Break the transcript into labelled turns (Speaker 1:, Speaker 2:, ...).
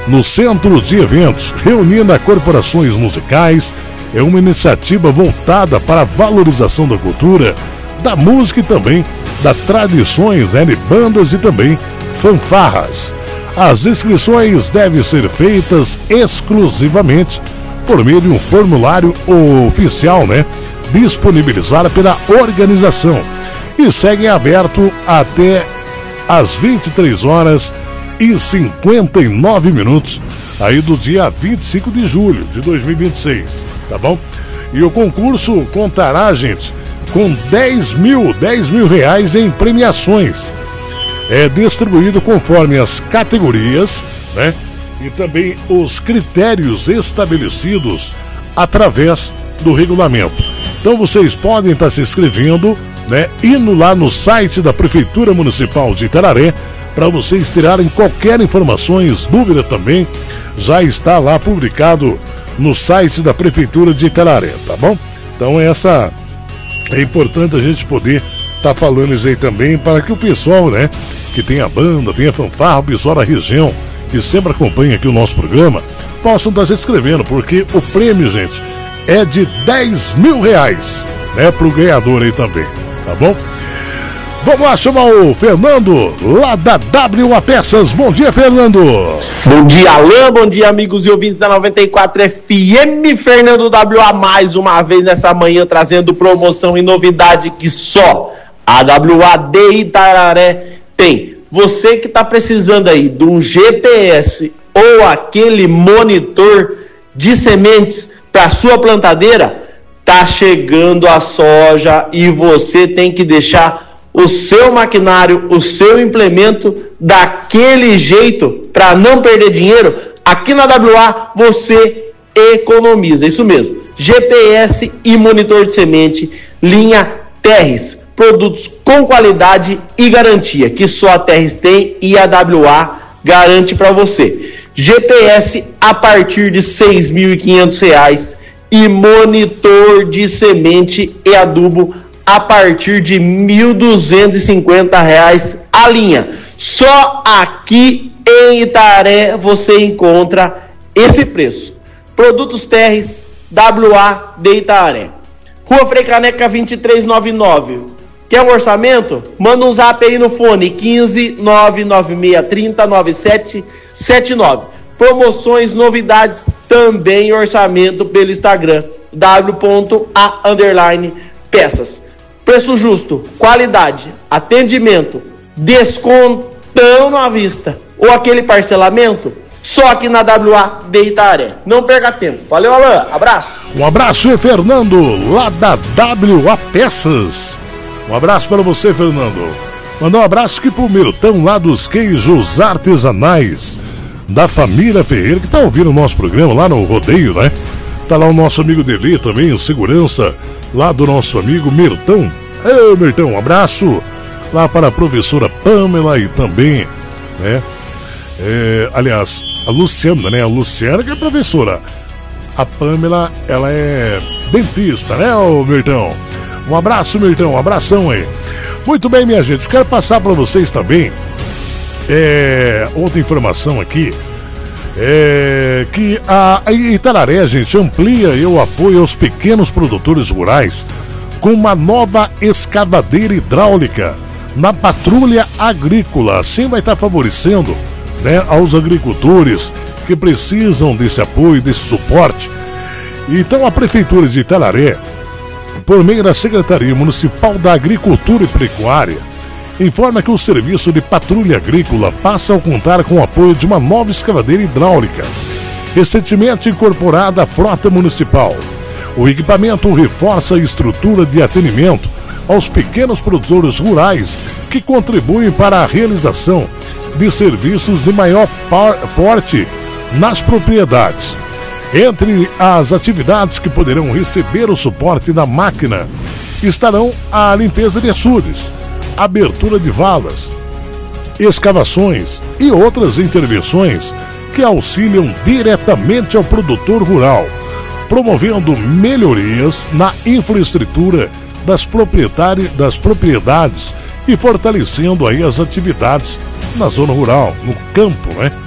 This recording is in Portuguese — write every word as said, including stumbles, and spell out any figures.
Speaker 1: no Centro de Eventos, reunindo corporações musicais. É uma iniciativa voltada para a valorização da cultura, da música e também das tradições, né, de bandas e também fanfarras. As inscrições devem ser feitas exclusivamente por meio de um formulário oficial, né, disponibilizado pela organização, e seguem aberto até às vinte e três horas e cinquenta e nove minutos aí do dia vinte e cinco de julho de dois mil e vinte e seis, tá bom? E o concurso contará, gente, com dez mil reais em premiações. É distribuído conforme as categorias, né? E também os critérios estabelecidos através do regulamento. Então vocês podem estar se inscrevendo, né? Indo lá no site da Prefeitura Municipal de Itararé, para vocês tirarem qualquer informações, dúvida também, já está lá publicado no site da Prefeitura de Itararé, tá bom? Então essa é importante a gente poder estar tá falando isso aí também, para que o pessoal, né, que tem a banda, tem a fanfarra, o pessoal da região, que sempre acompanha aqui o nosso programa, possam estar se inscrevendo, porque o prêmio, gente, é de dez mil reais, né, pro ganhador aí também, tá bom? Vamos lá chamar o Fernando, lá da W A Peças. Bom dia, Fernando.
Speaker 2: Bom dia, Alain. Bom dia, amigos e ouvintes da noventa e quatro F M. Fernando W A mais uma vez nessa manhã, trazendo promoção e novidade que só a W A de Itararé tem. Você que está precisando aí de um G P S ou aquele monitor de sementes para sua plantadeira, tá chegando a soja e você tem que deixar o seu maquinário, o seu implemento daquele jeito para não perder dinheiro. Aqui na W A você economiza, isso mesmo. G P S e monitor de semente, linha Terres, produtos com qualidade e garantia que só a Terres tem e a W A garante para você. G P S a partir de seis mil e quinhentos reais e monitor de semente e adubo a partir de mil duzentos e cinquenta reais a linha. Só aqui em Itararé você encontra esse preço. Produtos Terres, W A de Itararé. Rua Frei Caneca vinte e três noventa e nove. Quer um orçamento? Manda um zap aí no fone quinze nove nove seis três zero nove sete sete nove. Promoções, novidades, também orçamento pelo Instagram w ponto a underline peças. Preço justo, qualidade, atendimento, descontão à vista ou aquele parcelamento, só aqui na W A de Itararé. Não perca tempo. Valeu, Alain. Abraço.
Speaker 1: Um abraço, é Fernando, lá da W A Peças. Um abraço para você, Fernando. Mandar um abraço aqui pro Mirtão, lá dos queijos artesanais da família Ferreira, que tá ouvindo o nosso programa lá no rodeio, né? Tá lá o nosso amigo Deli também, o segurança lá do nosso amigo Mirtão. Ô, Mirtão, um abraço lá para a professora Pamela e também, né? É, aliás, a Luciana, né? A Luciana que é professora. A Pamela, ela é dentista, né, ô Mirtão? Um abraço, Mirtão, um abração aí. Muito bem, minha gente, quero passar para vocês também é, outra informação aqui. É que a Itararé, gente, amplia o apoio aos pequenos produtores rurais com uma nova escavadeira hidráulica na patrulha agrícola. Assim vai estar favorecendo, né, aos agricultores que precisam desse apoio, desse suporte. Então a Prefeitura de Itararé, por meio da Secretaria Municipal da Agricultura e Pecuária, informa que o serviço de patrulha agrícola passa a contar com o apoio de uma nova escavadeira hidráulica, recentemente incorporada à frota municipal. O equipamento reforça a estrutura de atendimento aos pequenos produtores rurais que contribuem para a realização de serviços de maior porte nas propriedades. Entre as atividades que poderão receber o suporte da máquina estarão a limpeza de açudes, abertura de valas, escavações e outras intervenções que auxiliam diretamente ao produtor rural, promovendo melhorias na infraestrutura das, das propriedades e fortalecendo aí as atividades na zona rural, no campo, né?